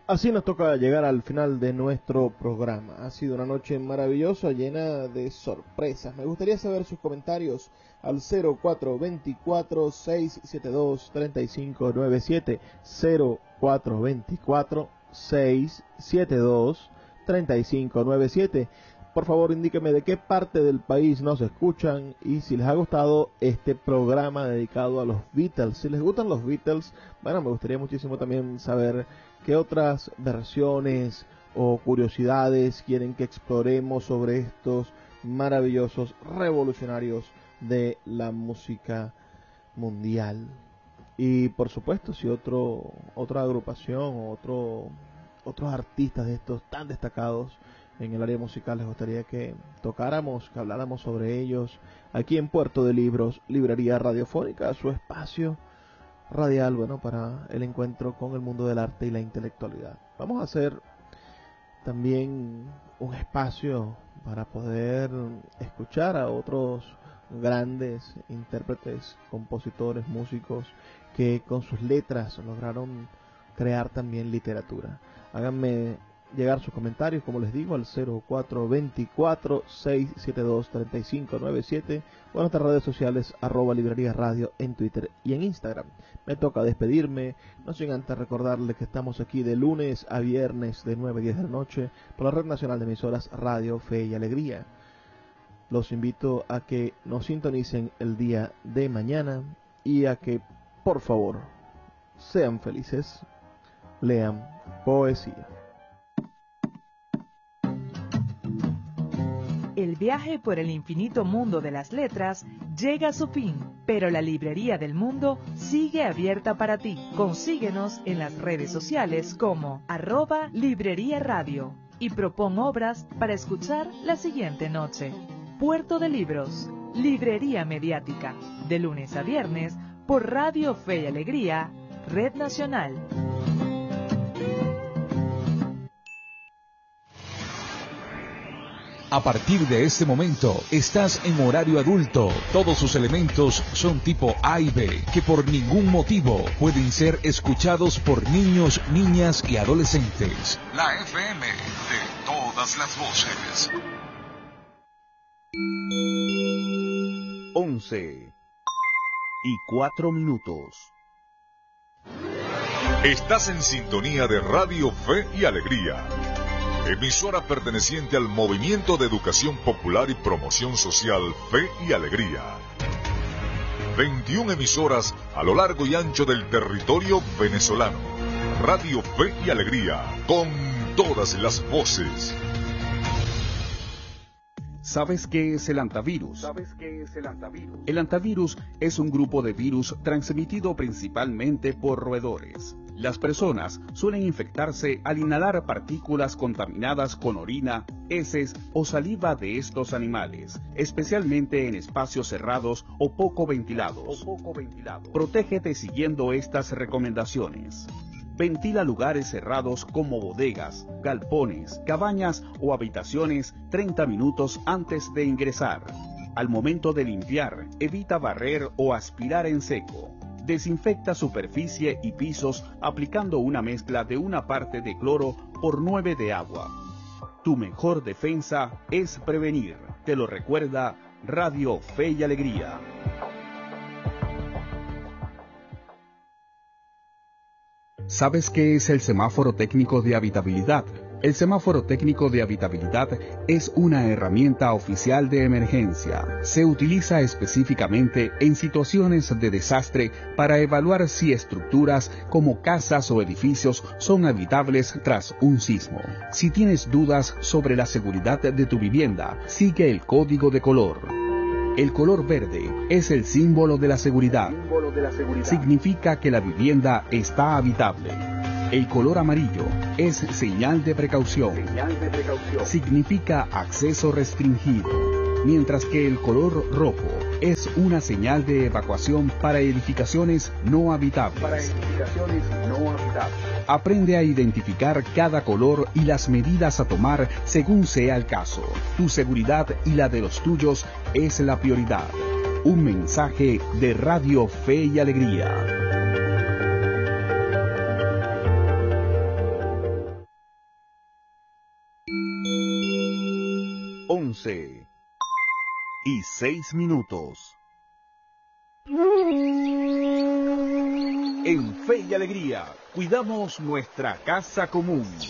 Así nos toca llegar al final de nuestro programa. Ha sido una noche maravillosa, llena de sorpresas. Me gustaría saber sus comentarios al 0424-672-3597, 0424-672-3597. Por favor, indíqueme de qué parte del país nos escuchan y si les ha gustado este programa dedicado a los Beatles. Si les gustan los Beatles, bueno, me gustaría muchísimo también saber qué otras versiones o curiosidades quieren que exploremos sobre estos maravillosos revolucionarios de la música mundial. Y por supuesto, si otra agrupación o otros artistas de estos tan destacados en el área musical les gustaría que tocáramos, que habláramos sobre ellos aquí en Puerto de Libros, Librería Radiofónica, su espacio radial, bueno, para el encuentro con el mundo del arte y la intelectualidad. Vamos a hacer también un espacio para poder escuchar a otros grandes intérpretes, compositores, músicos que con sus letras lograron crear también literatura. Háganme llegar sus comentarios, como les digo, al 0424-672-3597 o en nuestras redes sociales @Librería Radio en Twitter y en Instagram. Me toca despedirme, no sin antes recordarles que estamos aquí de lunes a viernes de 9 a 10 de la noche por la Red Nacional de Emisoras Radio Fe y Alegría. Los invito a que nos sintonicen el día de mañana y a que, por favor, sean felices, lean poesía. El viaje por el infinito mundo de las letras llega a su fin, pero la Librería del Mundo sigue abierta para ti. Consíguenos en las redes sociales como @Librería Radio y propon obras para escuchar la siguiente noche. Puerto de Libros, Librería Mediática, de lunes a viernes por Radio Fe y Alegría, Red Nacional. A partir de este momento, estás en horario adulto. Todos sus elementos son tipo A y B, que por ningún motivo pueden ser escuchados por niños, niñas y adolescentes. La FM de todas las voces. 11:04. Estás en sintonía de Radio Fe y Alegría, emisora perteneciente al Movimiento de Educación Popular y Promoción Social Fe y Alegría. 21 emisoras a lo largo y ancho del territorio venezolano. Radio Fe y Alegría, con todas las voces. ¿Sabes qué es el antivirus? El antivirus es un grupo de virus transmitido principalmente por roedores. Las personas suelen infectarse al inhalar partículas contaminadas con orina, heces o saliva de estos animales, especialmente en espacios cerrados o poco ventilados. Protégete siguiendo estas recomendaciones. Ventila lugares cerrados como bodegas, galpones, cabañas o habitaciones 30 minutos antes de ingresar. Al momento de limpiar, evita barrer o aspirar en seco. Desinfecta superficie y pisos aplicando una mezcla de 1 parte de cloro por 9 de agua. Tu mejor defensa es prevenir. Te lo recuerda Radio Fe y Alegría. ¿Sabes qué es el semáforo técnico de habitabilidad? El semáforo técnico de habitabilidad es una herramienta oficial de emergencia. Se utiliza específicamente en situaciones de desastre para evaluar si estructuras como casas o edificios son habitables tras un sismo. Si tienes dudas sobre la seguridad de tu vivienda, sigue el código de color. El color verde es el símbolo de la seguridad. Significa que la vivienda está habitable. El color amarillo es señal de precaución. Significa acceso restringido. Mientras que el color rojo es una señal de evacuación para edificaciones no habitables. Aprende a identificar cada color y las medidas a tomar según sea el caso. Tu seguridad y la de los tuyos es la prioridad. Un mensaje de Radio Fe y Alegría. 11:06. En Fe y Alegría, cuidamos nuestra casa común.